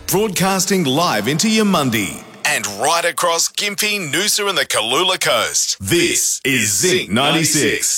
Broadcasting live into Yamundi and right across Gympie, Noosa and the Kalula Coast. This is Zinc 96.